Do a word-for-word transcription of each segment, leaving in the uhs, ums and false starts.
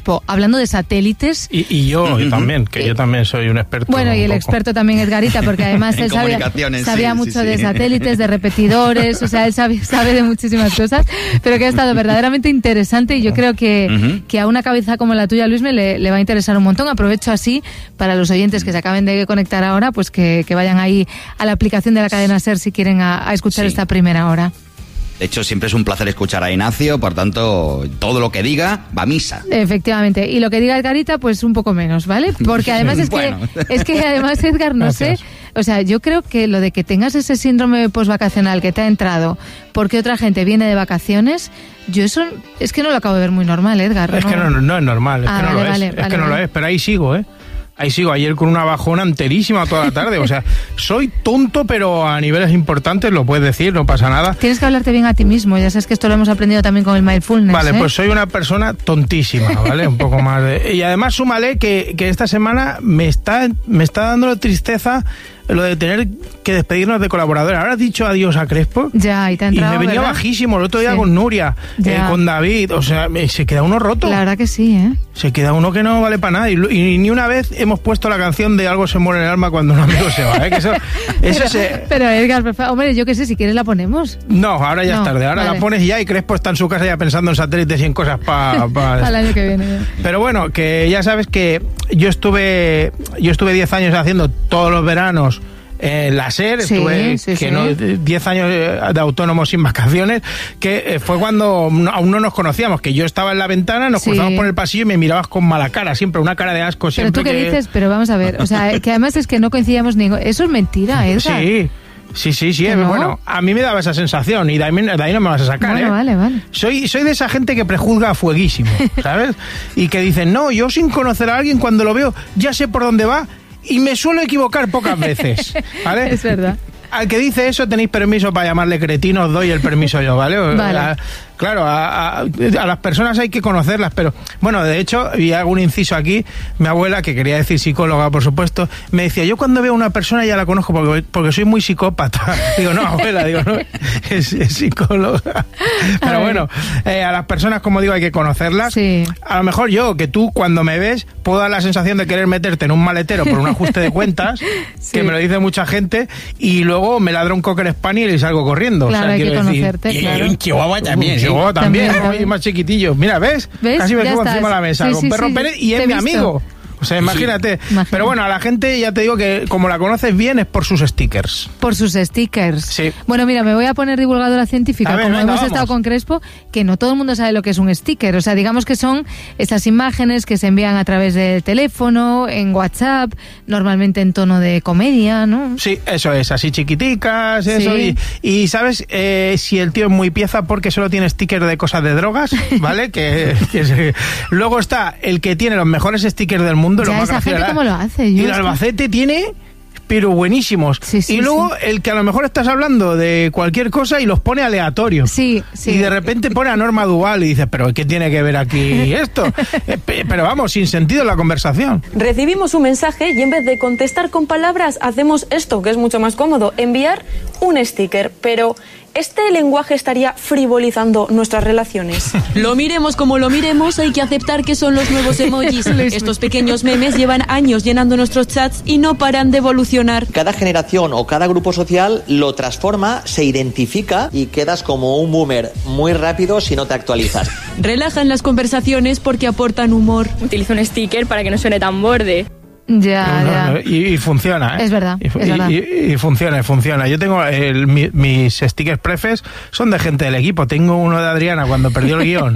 Crespo, hablando de satélites. Y, y yo uh-huh. también, que yo también soy un experto. Bueno, y el poco. experto también Edgarita, porque además él sabía, sabía sí, mucho sí, de sí. satélites, de repetidores, o sea, él sabe, sabe de muchísimas cosas, pero que ha estado verdaderamente interesante y yo creo que, uh-huh. que a una cabeza como la tuya, Luisme, le, le va a interesar un montón. Aprovecho así para los oyentes que se acaben de conectar ahora, pues que, que vayan ahí a la aplicación de la cadena SER si quieren a, a escuchar sí. esta primera hora. De hecho, siempre es un placer escuchar a Ignacio, por tanto, todo lo que diga va a misa. Efectivamente, y lo que diga Edgarita, pues un poco menos, ¿vale? Porque además es bueno. que es que además, Edgar, no Gracias. sé, o sea, yo creo que lo de que tengas ese síndrome postvacacional que te ha entrado porque otra gente viene de vacaciones, yo eso es que no lo acabo de ver muy normal, Edgar. Es ¿no? que no, no es normal, es ah, que no vale, lo vale, es, vale, es que vale. no lo es, pero ahí sigo, ¿eh? Ahí sigo, ayer con una bajona enterísima toda la tarde, o sea, soy tonto, pero a niveles importantes, lo puedes decir, no pasa nada. Tienes que hablarte bien a ti mismo, ya sabes que esto lo hemos aprendido también con el mindfulness. Vale, ¿eh? pues soy una persona tontísima, ¿vale? Un poco más de... Y además súmale que, que esta semana me está, me está dando tristeza lo de tener que despedirnos de colaboradores. Ahora has dicho adiós a Crespo. Ya, y te ha entrado, y me venía ¿verdad? bajísimo el otro día sí. con Nuria, eh, con David, o sea, se queda uno roto. La verdad que sí, ¿eh? Se queda uno que no vale para nada. Y, y ni una vez hemos puesto la canción de Algo se muere en el alma cuando un amigo se va, ¿eh? Que eso, eso pero, se... pero Edgar, por favor, hombre, yo qué sé, si quieres la ponemos. No, ahora ya no, es tarde. Ahora vale. la pones ya y Crespo está en su casa ya pensando en satélites y en cosas para... Pa... Al año que viene. Ya. Pero bueno, que ya sabes que yo estuve yo estuve diez años haciendo todos los veranos en la SER, sí, estuve sí, que sí. no diez años de autónomo sin vacaciones, que fue cuando aún no nos conocíamos, que yo estaba en la ventana, nos sí. cruzamos por el pasillo y me mirabas con mala cara, siempre una cara de asco. Siempre pero tú qué que... dices, pero vamos a ver, o sea, que además es que no coincidíamos ni... Eso es mentira, Edgar. Sí. Sí, sí, sí, ¿No? bueno, a mí me daba esa sensación y de ahí, de ahí no me vas a sacar, bueno, ¿eh? Vale, vale. Soy, soy de esa gente que prejuzga a fueguísimo, ¿sabes? Y que dicen, no, yo sin conocer a alguien cuando lo veo ya sé por dónde va y me suelo equivocar pocas veces, ¿vale? Es verdad. Al que dice eso tenéis permiso para llamarle cretino, os doy el permiso yo, ¿vale? Vale. A, claro, a, a, a las personas hay que conocerlas, pero bueno, de hecho, y hago un inciso aquí, mi abuela, que quería decir psicóloga, por supuesto, me decía, yo cuando veo a una persona ya la conozco porque, porque soy muy psicópata. Digo, no, abuela, digo, no, es, es psicóloga. Pero bueno, eh, a las personas, como digo, hay que conocerlas. Sí. A lo mejor yo, que tú cuando me ves, puedo dar la sensación de querer meterte en un maletero por un ajuste de cuentas, sí. que me lo dice mucha gente, y luego me ladra un cocker spaniel y salgo corriendo. Claro, o sea, hay que decir, conocerte, y, claro. y un chihuahua también, un ¿sí? chihuahua también, también, ¿no? también. Y más chiquitillo. Mira, ¿ves? ¿Ves? Casi me Ya subo estás. encima de la mesa Sí, con sí, perro sí, Pérez y te es he mi visto. amigo. O sea, imagínate. Sí, imagínate. Pero bueno, a la gente ya te digo que como la conoces bien es por sus stickers. Por sus stickers. Sí. Bueno, mira, me voy a poner divulgadora científica, A ver, como venga, hemos vamos. estado con Crespo, que no todo el mundo sabe lo que es un sticker. O sea, digamos que son esas imágenes que se envían a través del teléfono, en WhatsApp, normalmente en tono de comedia, ¿no? Sí, eso es, así chiquiticas, Sí. eso. Y, y ¿sabes eh, si el tío es muy pieza porque solo tiene stickers de cosas de drogas? ¿Vale? que, que se... Luego está el que tiene los mejores stickers del mundo. Ya, los más esa gente graciosos. cómo lo hace. Y Yo el es que- Albacete tiene, pero buenísimos. Sí, sí, y luego sí. el que a lo mejor estás hablando de cualquier cosa y los pone aleatorios. Sí, sí. Y de repente pone a Norma Duval y dices, pero ¿qué tiene que ver aquí esto? Eh, pe- pero vamos, sin sentido la conversación. Recibimos un mensaje y en vez de contestar con palabras hacemos esto, que es mucho más cómodo, enviar un sticker. Pero ¿este lenguaje estaría frivolizando nuestras relaciones? Lo miremos como lo miremos, hay que aceptar que son los nuevos emojis. Estos pequeños memes llevan años llenando nuestros chats y no paran de evolucionar. Cada generación o cada grupo social lo transforma, se identifica y quedas como un boomer muy rápido si no te actualizas. Relajan las conversaciones porque aportan humor. Utilizo un sticker para que no suene tan borde. Ya, No, ya. no, y, y funciona, ¿eh? Es verdad, Y, es verdad. y- y- y funciona, y funciona. Yo tengo el, mi- mis stickers prefes son de gente del equipo. Tengo uno de Adriana cuando perdió el guión.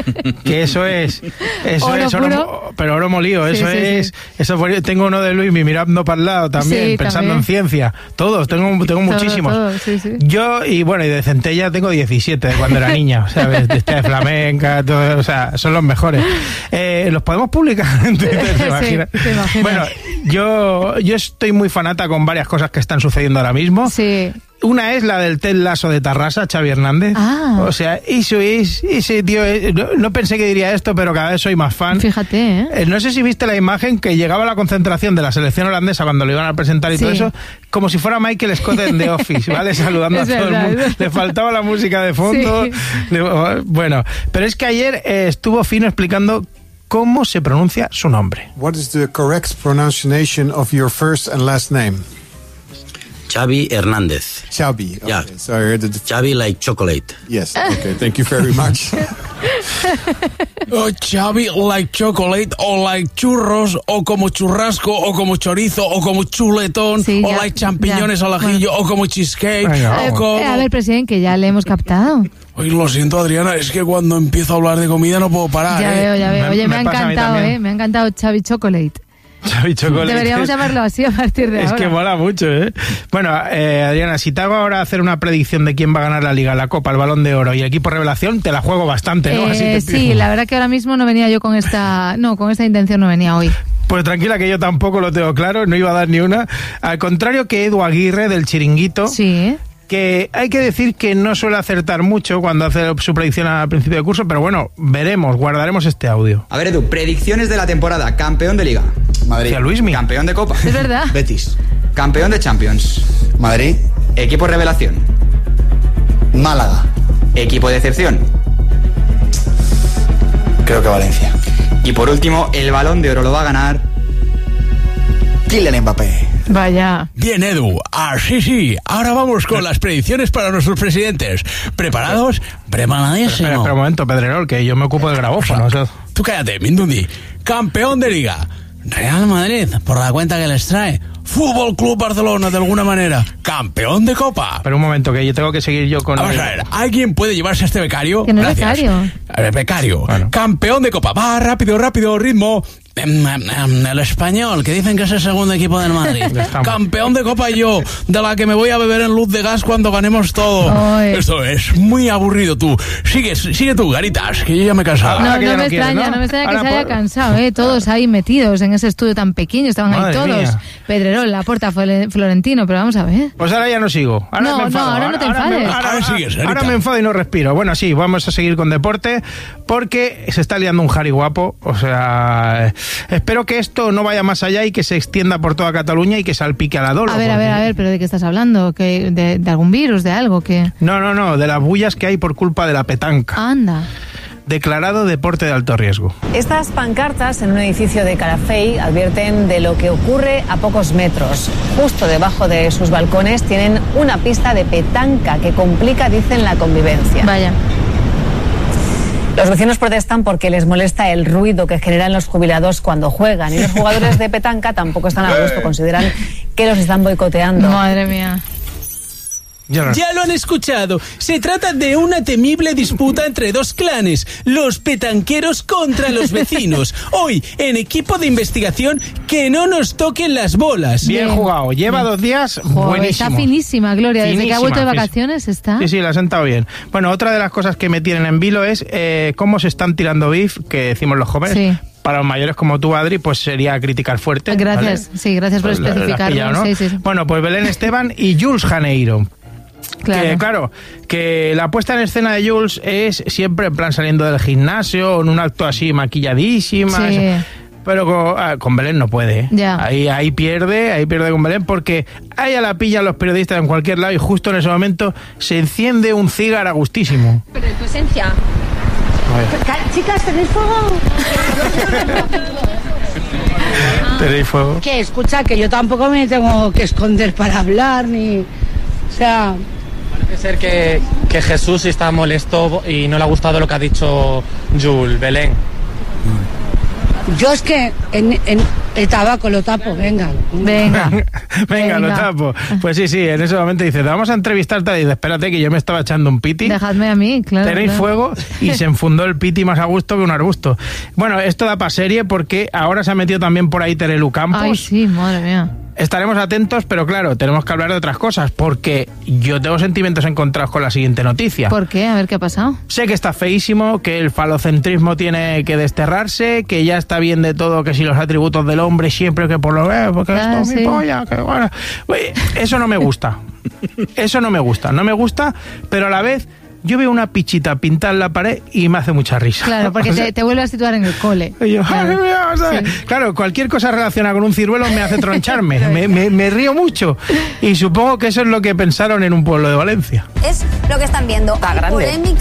Que eso es, eso Oro es oro, puro. mo- pero oro molido. Sí, Eso sí, es, sí. eso fue- tengo uno de Luis mirando para el lado también, Sí, pensando también. en ciencia. Todos, tengo, tengo Todo, muchísimos. todo, sí, sí. Yo, y bueno, y de Centella tengo diecisiete de cuando era niña, ¿sabes? De esta de flamenca, todo, o sea, son los mejores. Eh, ¿Los podemos publicar en Twitter? ¿Te Sí, imaginas? te imaginas. Bueno, yo, yo estoy muy fanata con varias cosas que están sucediendo ahora mismo. Sí. Una es la del Ted Lasso de Tarrasa, Xavi Hernández. Ah. O sea, eso es, ese tío, es- no, no pensé que diría esto, pero cada vez soy más fan. Fíjate, ¿eh? Eh, No sé si viste la imagen que llegaba a la concentración de la selección holandesa cuando lo iban a presentar y Sí. todo eso, como si fuera Michael Scott en The Office, ¿vale? Saludando Es a todo verdad, el mundo. es verdad. Le faltaba la música de fondo. Sí. Le- Bueno, pero es que ayer eh, estuvo Fino explicando cómo se pronuncia su nombre. What is the correct pronunciation of your first and last name? Xavi Hernández. Xavi. Okay. Yeah. So I heard that. Xavi like chocolate. Yes. Okay. Thank you very much. Oh, Xavi like chocolate, o like churros, o como churrasco, o como chorizo, o como chuletón, sí, o ya, like champiñones ya. al ajillo, Bueno. o como cheesecake. Venga, o como... Eh, a ver, presidente, que ya le hemos captado. Oye, lo siento, Adriana, es que cuando empiezo a hablar de comida no puedo parar. Ya ¿eh? veo, ya veo. Me- Oye, me, me ha pasa a mí encantado, también. ¿eh? Me ha encantado Xavi Chocolate. Xavi Chocolate. Deberíamos llamarlo así a partir de Es ahora. que mola mucho, ¿eh? Bueno, eh, Adriana, si te hago ahora hacer una predicción de quién va a ganar la Liga, la Copa, el Balón de Oro y el equipo revelación, te la juego bastante, ¿no? Eh, Así que- sí, la verdad que ahora mismo no venía yo con esta... No, con esta intención no venía hoy. Pues tranquila que yo tampoco lo tengo claro, no iba a dar ni una. Al contrario que Edu Aguirre del Chiringuito, Sí, que hay que decir que no suele acertar mucho cuando hace su predicción al principio de curso, pero bueno, veremos, guardaremos este audio. A ver, Edu, predicciones de la temporada. Campeón de Liga. Madrid. Luismi. Campeón de Copa. es verdad. Betis. Campeón de Champions. Madrid. Equipo revelación. Málaga. Equipo de excepción. Creo que Valencia. Y por último, el Balón de Oro lo va a ganar Kylian Mbappé. Vaya. Bien, Edu. Ah, sí, sí. Ahora vamos con las predicciones para nuestros presidentes. ¿Preparados? Espera, Preparadísimo. espera un momento, Pedrerol, que yo me ocupo del grabófono. O sea, Tú cállate, Mindundi. Campeón de Liga. Real Madrid, por la cuenta que les trae. Fútbol Club Barcelona, de alguna manera. Campeón de Copa. pero un momento, que yo tengo que seguir yo con... Vamos a ver, ¿alguien puede llevarse a este becario? Que no es Gracias. becario. A ver, becario. Bueno. Campeón de Copa. Va, rápido, rápido, ritmo. Em, em, em, El Español, que dicen que es el segundo equipo del Madrid. Ya estamos. Campeón de Copa yo, de la que me voy a beber en luz de gas cuando ganemos todo. Ay. Esto es muy aburrido tú. Sigue, sigue tú, Garitas, que yo ya me he cansado. Ahora No, que no ya me no quieres, extraña, ¿no? no me extraña que Ahora se haya por- cansado, ¿eh? Todos ahí metidos en ese estudio tan pequeño, estaban Madre ahí todos. mía. Pedrerol, Laporta, Fle- Florentino, pero vamos a ver. Pues ahora ya no sigo. Ahora No, me no, enfado. ahora no te me- enfades. ahora, Ahora sigues, Sarita. ahora me enfado y no respiro. Bueno, sí, vamos a seguir con deporte porque se está liando un Harry guapo. O sea, eh, espero que esto no vaya más allá y que se extienda por toda Cataluña y que salpique a la Dolo. A ver, a ver, a ver, pero ¿de qué estás hablando? ¿Que de, de algún virus, de algo? que No, no, no, de las bullas que hay por culpa de la petanca. Anda. Declarado deporte de alto riesgo. Estas pancartas en un edificio de Calafell advierten de lo que ocurre a pocos metros. Justo debajo de sus balcones tienen una pista de petanca que complica, dicen, la convivencia. Vaya. Los vecinos protestan porque les molesta el ruido que generan los jubilados cuando juegan. Y los jugadores de petanca tampoco están a gusto, consideran que los están boicoteando. Madre mía. Ya no- Ya lo han escuchado. Se trata de una temible disputa entre dos clanes, los petanqueros contra los vecinos. Hoy, en equipo de investigación, que no nos toquen las bolas. Bien, Bien. jugado. Lleva dos días Joder, buenísimo. está finísima, Gloria. Desde que ha Finísima, vuelto de sí, sí. vacaciones está. Sí, sí, la ha sentado bien. Bueno, otra de las cosas que me tienen en vilo es eh, cómo se están tirando beef, que decimos los jóvenes. Sí. Para los mayores como tú, Adri, pues sería criticar fuerte. Gracias, ¿vale? sí, gracias por Pues la- la has especificarlo. pillado, ¿no? Sí, sí, sí. Bueno, pues Belén Esteban y Jules Janeiro. Claro. Que, claro, que la puesta en escena de Jules es siempre en plan saliendo del gimnasio, o en un acto así maquilladísima. Sí. eso. Pero con, ah, con Belén no puede. ¿eh? Ya. Ahí, ahí pierde, ahí pierde con Belén, porque ahí a la pillan los periodistas en cualquier lado y justo en ese momento se enciende un cigarro a gustísimo. Pero en tu esencia. Chicas, ¿tenéis fuego? ¿Tenéis fuego? Que escucha, que yo tampoco me tengo que esconder para hablar, ni... O sea... Parece ser que, que Jesús está molesto y no le ha gustado lo que ha dicho Jules, Belén. Yo es que en, en el tabaco lo tapo, venga. Venga. Venga, lo tapo. Pues sí, sí, en ese momento dice, te vamos a entrevistarte y dice, espérate que yo me estaba echando un piti. Dejadme a mí, claro. Tenéis claro. fuego y se enfundó el piti más a gusto que un arbusto. Bueno, esto da para serie porque ahora se ha metido también por ahí Terelu Campos. Ay, sí, madre mía. Estaremos atentos, pero claro, tenemos que hablar de otras cosas porque yo tengo sentimientos encontrados con la siguiente noticia. ¿Por qué? A ver qué ha pasado. Sé que está feísimo, que el falocentrismo tiene que desterrarse, que ya está bien de todo, que si los atributos del hombre siempre que por lo ve, porque Ah, esto es sí. mi polla, que bueno. Oye, eso no me gusta. Eso no me gusta. No me gusta, pero a la vez yo veo una pichita pintada en la pared y me hace mucha risa. Claro, porque O sea, te, te vuelve a situar en el cole. y yo, Claro. "Ay, mira, o sea, Sí. claro, cualquier cosa relacionada con un ciruelo me hace troncharme, me, me- me río mucho y supongo que eso es lo que pensaron en un pueblo de Valencia. Es lo que están viendo. Hay grande. polémica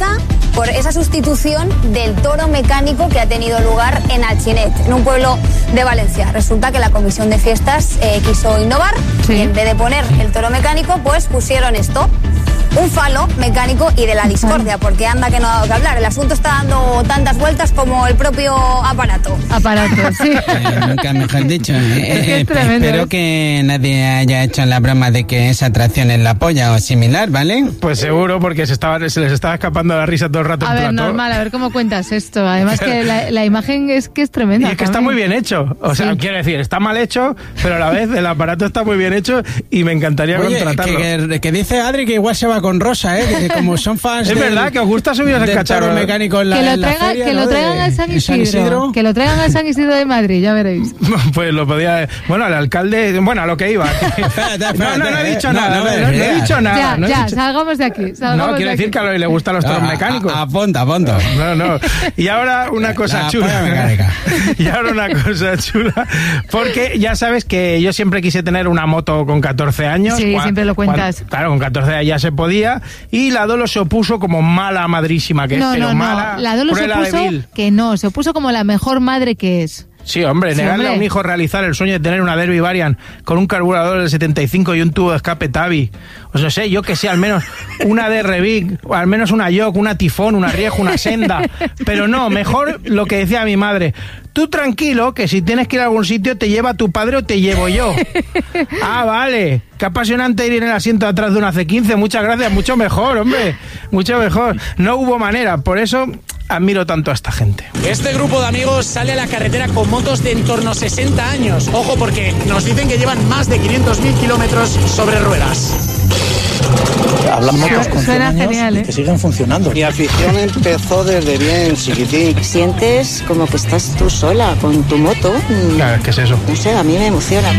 por esa sustitución del toro mecánico que ha tenido lugar en Alginet, en un pueblo de Valencia. Resulta que la comisión de fiestas eh, quiso innovar, sí. Y en vez de poner el toro mecánico, pues pusieron esto, un falo mecánico y de la discordia, porque anda que no ha dado que hablar. El asunto está dando tantas vueltas como el propio aparato. Aparato, sí. Eh, nunca mejor dicho. Eh, eh, tremendo, espero ¿eh? que nadie haya hecho la broma de que esa atracción es la polla o similar, ¿vale? Pues seguro, porque se, estaba, se les estaba escapando la risa todo el rato. A ver, plató. Normal, a ver cómo cuentas esto. Además que la, la imagen es que es tremenda. Y es que también. Está muy bien hecho. O sea, sí. Quiero decir, está mal hecho, pero a la vez el aparato está muy bien hecho y me encantaría Oye, contratarlo. Que, que, que dice Adri que igual se va con Rosa, ¿eh? Que como son fans es del, verdad que os gusta subir el cacharro mecánico en la, que lo en la traigan, feria, que ¿no? lo traigan de, al San Isidro, San Isidro que lo traigan al San Isidro de Madrid, ya veréis. Pues lo podía, bueno, al alcalde, bueno, a lo que iba. espérate, espérate, no, no, no he dicho eh, nada, no, no, no, no he dicho nada. Ya, no ya, dicho... salgamos de aquí. No, quiere decir que a lo le gustan los toros no, mecánicos. A, a, apunta, apunta. No, no. Y ahora una cosa la chula. Y ahora una cosa chula, porque ya sabes que yo siempre quise tener una moto con catorce años. Sí, cuando, siempre lo cuentas. Cuando, claro, con catorce años ya se podía, y la Dolo se opuso como mala madrísima que no, es, pero no, mala. No, la Dolo se opuso que no, se opuso como la mejor madre que es. Sí, hombre, sí, negarle hombre. a un hijo realizar el sueño de tener una Derby Variant con un carburador del setenta y cinco y un tubo de escape Tabi. O sea, sé, yo que sé, al menos una D R Big, o al menos una York, una Tifón, una Riejo, una Senda. Pero no, mejor lo que decía mi madre. Tú tranquilo, que si tienes que ir a algún sitio te lleva tu padre o te llevo yo. Ah, vale. Qué apasionante ir en el asiento de atrás de una C quince. Muchas gracias, mucho mejor, hombre. Mucho mejor. No hubo manera, por eso admiro tanto a esta gente. Este grupo de amigos sale a la carretera con motos de en torno a sesenta años. Ojo, porque nos dicen que llevan más de quinientos mil kilómetros sobre ruedas. Hablan motos con cien años genial, ¿eh? que siguen funcionando. Mi afición empezó desde bien chiquitín. Sientes como que estás tú sola con tu moto. Claro, ¿qué es eso? No sé, a mí me emociona.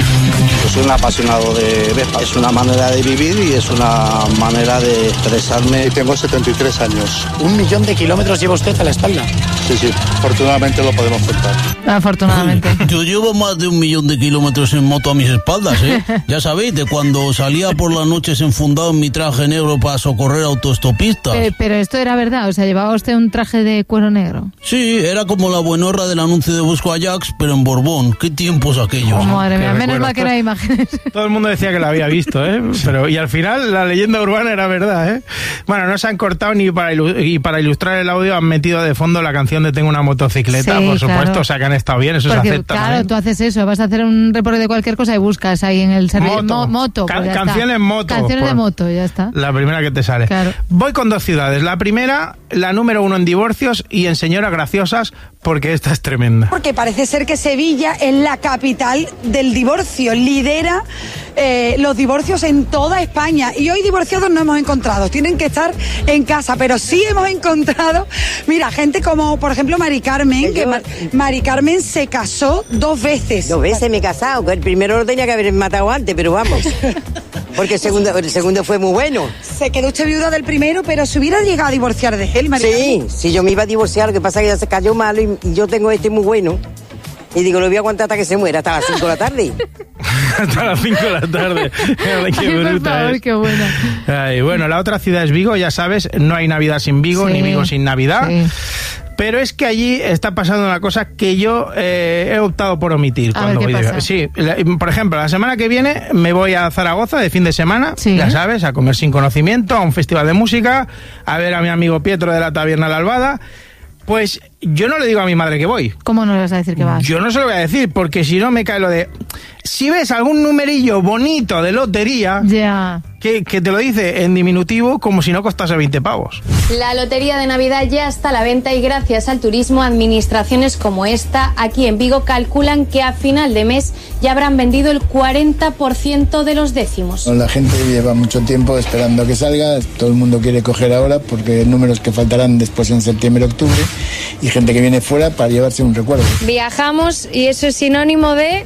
Yo soy un apasionado de Vespa. Es una manera de vivir y es una manera de expresarme. Y tengo setenta y tres años. Un millón de kilómetros lleva usted a la espalda. Sí, sí, afortunadamente lo podemos contar. Afortunadamente. Yo llevo más de un millón de kilómetros en moto a mis espaldas, ¿eh? Ya sabéis, de cuando salía por las noches enfundado en mi traje negro para socorrer autoestopistas. Pero, pero esto era verdad, o sea, ¿llevaba usted un traje de cuero negro? Sí, era como la buenorra del anuncio de Busco Ajax, pero en Borbón. ¿Qué tiempos aquellos? Oh, madre mía, menos mal que no hay imágenes. Todo el mundo decía que lo había visto, ¿eh? Pero, y al final la leyenda urbana era verdad, ¿eh? Bueno, no se han cortado ni para, ilu- y para ilustrar el audio han metido de fondo la canción de Tengo una motocicleta, sí, por supuesto, claro. O sea que han estado bien, eso Porque, se acepta. Claro, también. Tú haces eso, vas a hacer un reporte de cualquier cosa y buscas ahí en el servicio. Moto, Mo- moto Ca- pues canciones moto. Canciones por... de moto, ya está. La primera que te sale. Claro. Voy con dos ciudades. La primera, la número uno en divorcios y en señoras graciosas, porque esta es tremenda. Porque parece ser que Sevilla es la capital del divorcio, lidera eh, los divorcios en toda España. Y hoy divorciados no hemos encontrado, tienen que estar en casa, pero sí hemos encontrado, mira, gente como, por ejemplo, Mari Carmen, que Mar- Mari Carmen se casó dos veces. Dos veces me he casado, que el primero lo tenía que haber matado antes, pero vamos. Porque el segundo, el segundo fue muy bueno. Se quedó usted viuda del primero, pero se hubiera llegado a divorciar de él, Mari Sí, Carmen. sí, yo me iba a divorciar, lo que pasa es que ya se cayó malo y, y yo tengo este muy bueno. Y digo, lo voy a aguantar hasta que se muera, hasta las cinco de la tarde. Hasta las cinco de la tarde. Ay, qué Ay, bruta por favor, es. qué buena. Ay, bueno, la otra ciudad es Vigo, ya sabes, no hay Navidad sin Vigo, Sí, ni Vigo sin Navidad. sí. Pero es que allí está pasando una cosa que yo eh, he optado por omitir. A cuando ver, ¿qué voy de- pasa? Sí, la- por ejemplo, la semana que viene me voy a Zaragoza de fin de semana, Sí. ya sabes, a comer sin conocimiento, a un festival de música, a ver a mi amigo Pietro de la Taberna La Albada. Pues yo no le digo a mi madre que voy. ¿Cómo no le vas a decir que vas? Yo no se lo voy a decir, porque si no me cae lo de... Si ves algún numerillo bonito de lotería, Ya. que, que te lo dice en diminutivo como si no costase veinte pavos. La lotería de Navidad ya está a la venta y gracias al turismo, administraciones como esta aquí en Vigo calculan que a final de mes ya habrán vendido el cuarenta por ciento de los décimos. La gente lleva mucho tiempo esperando a que salga, todo el mundo quiere coger ahora porque hay números que faltarán después en septiembre, octubre, y gente que viene fuera para llevarse un recuerdo. Viajamos y eso es sinónimo de...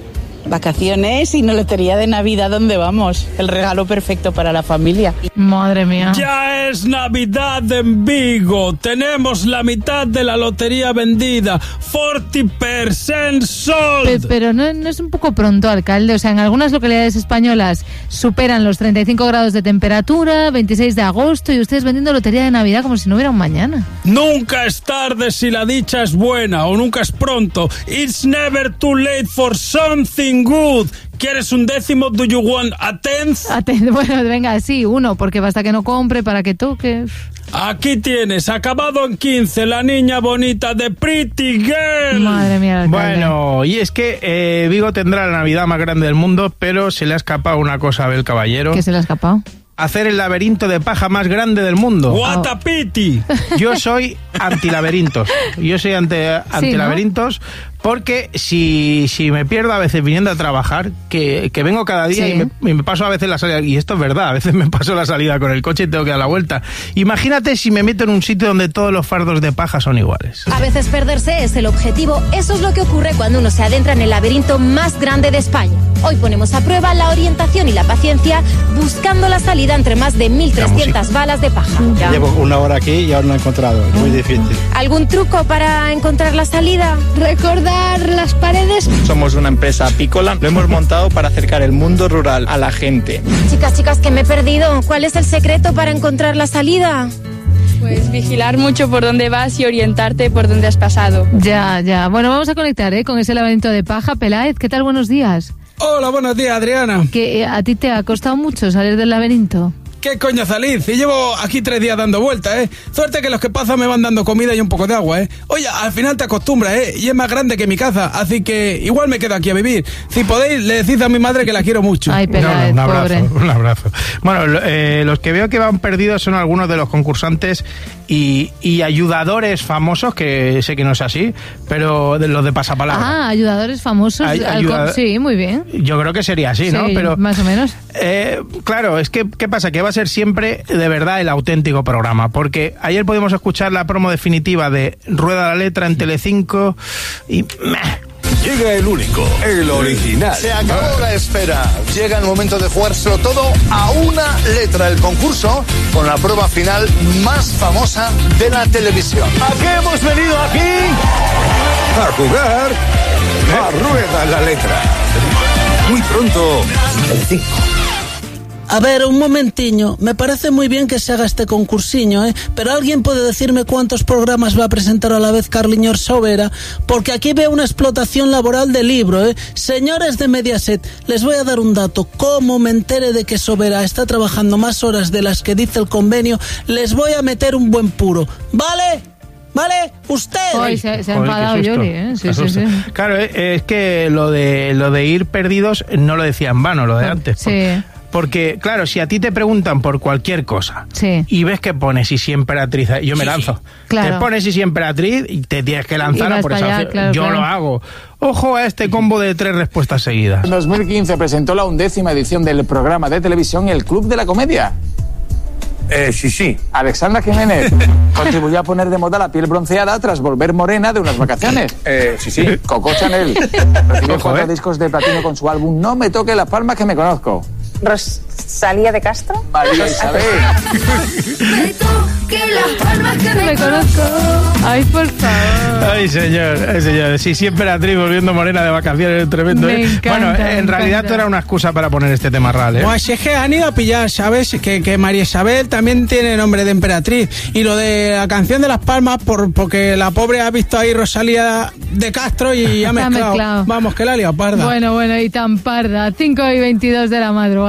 Vacaciones y no lotería de Navidad, ¿dónde vamos? El regalo perfecto para la familia. Madre mía. Ya es Navidad en Vigo. Tenemos la mitad de la lotería vendida. cuarenta por ciento sold. Pe- pero no, no es un poco pronto, alcalde. O sea, en algunas localidades españolas superan los treinta y cinco grados de temperatura, veintiséis de agosto, y ustedes vendiendo lotería de Navidad como si no hubiera un mañana. Nunca es tarde si la dicha es buena, o nunca es pronto. It's never too late for something good. ¿Quieres un décimo? Do you want a tenth? A ten- bueno, venga, sí, uno, porque basta que no compre para que toque. Aquí tienes, acabado en quince, la niña bonita de Pretty Girl. Madre mía, alcalde. Bueno, y es que eh, Vigo tendrá la Navidad más grande del mundo, pero se le ha escapado una cosa a Abel Caballero. ¿Qué se le ha escapado? Hacer el laberinto de paja más grande del mundo. What a pity. Yo soy antilaberintos. Yo soy ante, antilaberintos porque si, si me pierdo a veces viniendo a trabajar, que, que vengo cada día Sí. y, me, y me paso a veces la salida, y esto es verdad, a veces me paso la salida con el coche y tengo que dar la vuelta. Imagínate si me meto en un sitio donde todos los fardos de paja son iguales. A veces perderse es el objetivo. Eso es lo que ocurre cuando uno se adentra en el laberinto más grande de España. Hoy ponemos a prueba la orientación y la paciencia buscando la salida entre más de mil trescientas balas de paja. Llevo una hora aquí y aún no he encontrado. Es muy difícil. ¿Algún truco para encontrar la salida? Recordar las paredes. Somos una empresa apícola. Lo hemos montado para acercar el mundo rural a la gente. Chicas, chicas, que me he perdido. ¿Cuál es el secreto para encontrar la salida? Pues vigilar mucho por dónde vas y orientarte por dónde has pasado. Ya, ya. Bueno, vamos a conectar ¿eh? con ese laberinto de paja. Peláez, ¿qué tal? Buenos días. Hola, buenos días, Adriana. ¿Que eh, a ti te ha costado mucho salir del laberinto? ¿Qué coño salid? Y llevo aquí tres días dando vueltas, ¿eh? Suerte que los que pasan me van dando comida y un poco de agua, ¿eh? Oye, al final te acostumbras, ¿eh? Y es más grande que mi casa, así que igual me quedo aquí a vivir. Si podéis, le decís a mi madre que la quiero mucho. Ay, Peláez, No, no, un abrazo, pobre. un abrazo. Bueno, lo- eh, los que veo que van perdidos son algunos de los concursantes y, y ayudadores famosos, que sé que no es así, pero de los de pasapalabra. Ah, ayudadores famosos. Ay- al ayuda- co- Sí, muy bien. Yo creo que sería así, ¿no? Sí, Pero más o menos. eh, claro, es que ¿qué pasa? Que va a ser siempre de verdad el auténtico programa, porque ayer pudimos escuchar la promo definitiva de Rueda la Letra en Telecinco y meh. Llega el único, el original. Se acabó la espera. Llega el momento de jugárselo todo a una letra. El concurso con la prueba final más famosa de la televisión. ¿A qué hemos venido aquí? A jugar a Rueda la Letra. Muy pronto, Telecinco. A ver, un momentiño. Me parece muy bien que se haga este concursiño, ¿eh? Pero ¿alguien puede decirme cuántos programas va a presentar a la vez Carliñor Sobera? Porque aquí veo una explotación laboral de libro, ¿eh? Señores de Mediaset, les voy a dar un dato. Como me entere de que Sobera está trabajando más horas de las que dice el convenio, les voy a meter un buen puro. ¿Vale? ¿Vale? ¿Usted? Hoy se, se ha Joder, enfadado qué susto. Yoli, ¿eh? Sí, Qué sí, susto. sí. Claro, eh, es que lo de lo de ir perdidos no lo decía en vano, lo de antes. Sí. Porque, claro, si a ti te preguntan por cualquier cosa Sí. y ves que pones y si emperatriz, yo me lanzo. Claro. Te pones y si emperatriz y te tienes que lanzar Y a vas por para esa allá, opción. claro, Yo claro. lo hago. Ojo a este combo de tres respuestas seguidas. En dos mil quince presentó la undécima edición del programa de televisión El Club de la Comedia. Eh, sí, sí. Alexandra Jiménez contribuyó a poner de moda la piel bronceada tras volver morena de unas vacaciones. Eh, sí, sí. Coco Chanel recibió Ojo, cuatro eh. discos de platino con su álbum No me toque las palmas que me conozco. ¿Rosalía de Castro? María Isabel. Me conozco. Ay, por favor. Ay, señor, ay, señor. Sí, siempre emperatriz volviendo morena de vacaciones, es tremendo. Me ¿eh? encanta, bueno, me en realidad encanta. esto era una excusa para poner este tema real, ¿eh? Pues es que han ido a pillar, ¿sabes? Que, que María Isabel también tiene nombre de emperatriz. Y lo de la canción de Las Palmas, por, porque la pobre ha visto ahí Rosalía de Castro y ha Está mezclado. mezclado. Vamos, que la ha liado parda. Bueno, bueno, y tan parda. cinco y veintidós de la madrugada.